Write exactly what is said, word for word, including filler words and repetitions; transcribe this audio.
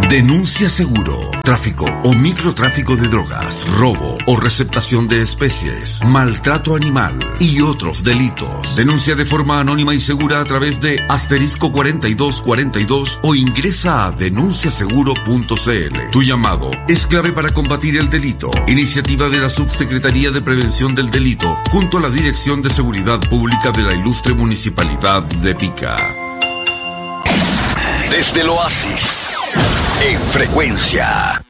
Denuncia Seguro. Tráfico o microtráfico de drogas, robo o receptación de especies, maltrato animal y otros delitos. Denuncia de forma anónima y segura a través de asterisco cuarenta y dos cuarenta y dos o ingresa a denuncia seguro punto c l. Tu llamado es clave para combatir el delito. Iniciativa de la Subsecretaría de Prevención del Delito junto a la Dirección de Seguridad Pública de la Ilustre Municipalidad de Pica. Desde el Oasis, en frecuencia.